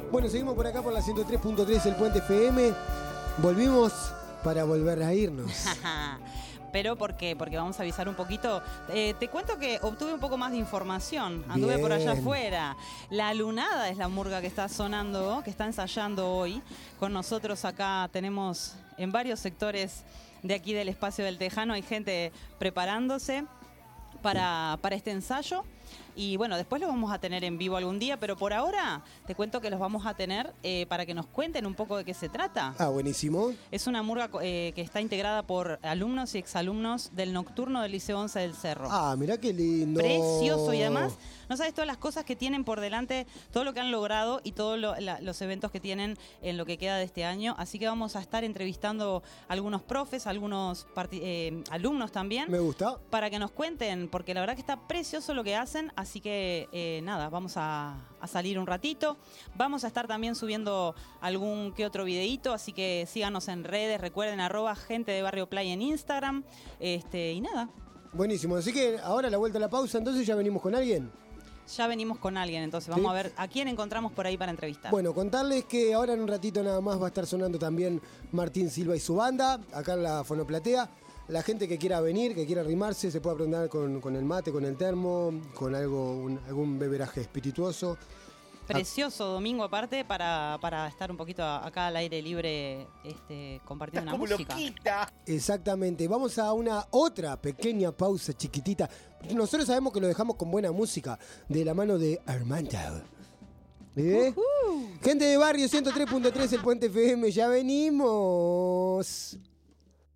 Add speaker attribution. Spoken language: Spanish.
Speaker 1: Bueno, seguimos por acá por la 103.3 el Puente FM. Volvimos para volver a irnos.
Speaker 2: ¿Pero por qué? Porque vamos a avisar un poquito. Te cuento que obtuve un poco más de información. Anduve por allá afuera. La Lunada es la murga que está sonando, que está ensayando hoy. Con nosotros acá tenemos en varios sectores de aquí del espacio del Tejano. Hay gente preparándose para este ensayo. Y bueno, después lo vamos a tener en vivo algún día, pero por ahora te cuento que los vamos a tener para que nos cuenten un poco de qué se trata.
Speaker 1: Ah, buenísimo.
Speaker 2: Es una murga que está integrada por alumnos y exalumnos del Nocturno del Liceo 11 del Cerro.
Speaker 1: Ah, mirá qué lindo.
Speaker 2: Precioso, y además, no sabes todas las cosas que tienen por delante, todo lo que han logrado y todos los eventos que tienen en lo que queda de este año. Así que vamos a estar entrevistando a algunos profes, algunos alumnos también.
Speaker 1: Me gusta.
Speaker 2: Para que nos cuenten, porque la verdad que está precioso lo que hacen. Así que nada, vamos a salir un ratito. Vamos a estar también subiendo algún que otro videíto, así que síganos en redes. Recuerden @gente de Barrio Play en Instagram. Y nada.
Speaker 1: Buenísimo, así que ahora la vuelta a la pausa, entonces ya venimos con alguien.
Speaker 2: Ya venimos con alguien, entonces vamos a ver a quién encontramos por ahí para entrevistar.
Speaker 1: Bueno, contarles que ahora en un ratito nada más va a estar sonando también Martín Silva y su banda, acá en la Fonoplatea. La gente que quiera venir, que quiera arrimarse, se puede aprender con el mate, con el termo, con algún beberaje espirituoso.
Speaker 2: Precioso domingo aparte para estar un poquito acá al aire libre compartiendo una música.
Speaker 3: Loquita.
Speaker 1: Exactamente. Vamos a una otra pequeña pausa chiquitita. Nosotros sabemos que lo dejamos con buena música de la mano de Armando. Gente de Barrio 103.3 el Puente FM, ya venimos.